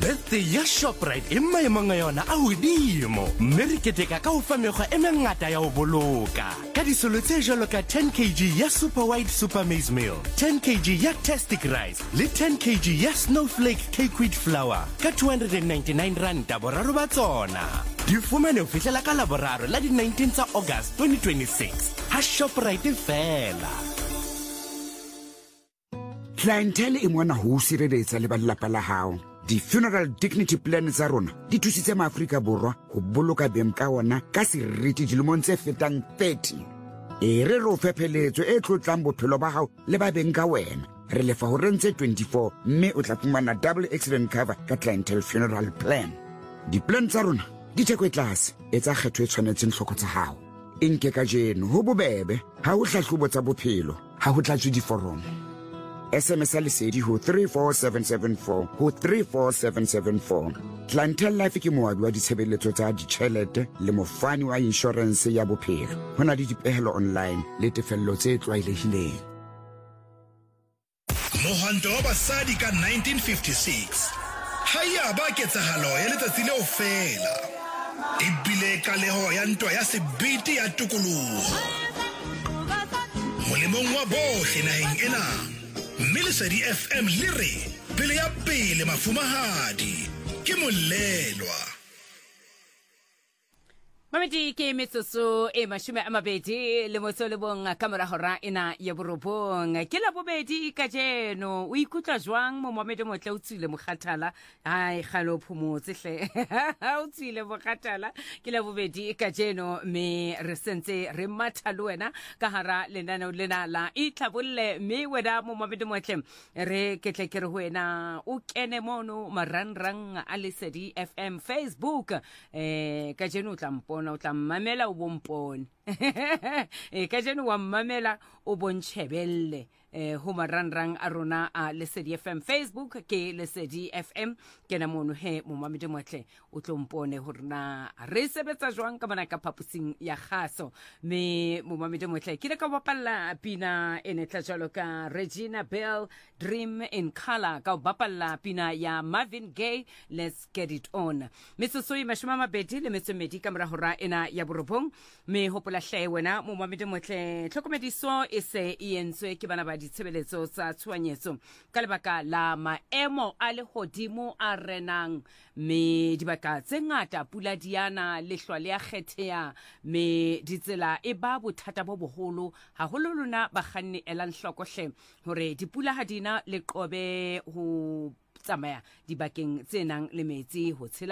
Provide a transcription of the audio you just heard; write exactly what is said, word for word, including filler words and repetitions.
Birthday ya Shoprite e maemong a yona a hodimo. Mme re keteka ka ho fa mekgwa e mengata ya ho boloka. Ka disolo tse jwalo ka ten kilograms ya Super White Super Maize Meal, ten kilograms ya Tastic Rice le ten kilograms ya Snowflake Cake Wheat Flour ka two hundred ninety-nine rand boraro ba tsona. Di fumane ho fihlela ka laboraro la di nineteen tsa August twenty twenty-six. Ha Shoprite fela. Clientele e mona ho sireletsa le ba lelapa la hao. Di-funeral dignity plan tsa rona di thusitse maAfrika Borwa ho boloka beng ka ona ka seriti dilemong tse fetang thirty. E re re o fepheletso e tlotlang bophelo ba hao le ba beng ka wena. Re lefa ho rentse twenty-four mme o tla fumana double accident cover ka clientele funeral plan. Di-plan tsa rona di theko e tlase, etsa kgetho e tshwanetseng hloko tsa hao. E nke ka jeno ho bobebe, ha ho hlahlobo tsa bophelo, ha ho tlatswe diforomo. S M S a lesedi ho three four seven seven four ho three four seven seven four. Clientele Life ke moabi wa ditshebeletso tsa ditjhelete le mofani wa insurance ya bophelo. Ho na le dipehelo online le tefello tse tlwaelehileng. Mohanto wa basadi ka nineteen fifty-six. Haya ba ketsahalo ya letsatsi leo fela. Ebile kaleho ya ntwa ya sebiti ya tokoloho. Molemong wa bohle naheng ena. Melesedi F M lere pele ya pele mafumahadi ke molelwa. Mamedi ke metsotso e mashome a mabedi le motso le bong kamera hora ena ya borobong ke la bobedi ka jeno o ikutlwa jwang mo Mohammed Motle o tsile mokgathala ai khalo phumotse hle o tsile mokgathala ke la bobedi ka jeno me re sentse re matha le wena ka hara lenano lena la itlabolle me wena mo Mohammed Motle re ketle ke re wena o kene mono marangrang a Lesedi F M Facebook eh ka jeno tlampo o tla mamela o bompone e ka jeno wa mamela o bontshebelle eh ho marangrang a rona a Lesedi F M Facebook ke Lesedi F M ke na mono he mo Mohammed Motle o tlompone horna re sebetsa jwang ka bana ka phapusing ya khaso me mo Mohammed Motle ke le ka bapalla pina ene tla jalo ka Regina Bell Dream in Color ka bapalla pina ya Marvin Gaye Let's Get It On metso e mashoma mabedi le metso medi ka mora hora ena ya borobong me hopola hle wena mo Mohammed Motle tlhokomediso e se e entswe ke bana ba ditshebeletso tsa tshwanyetso ka lebaka la maemo a lehodimo a renang me dibaka tse ngata pula diana le hlwa le a kgethea me ditsela e ba bothata bo boholo haholo lona ba kganni elang hlokohle hore dipula ha dina le qobe ho tsamaya dibakeng tse nang le metsi ho tshela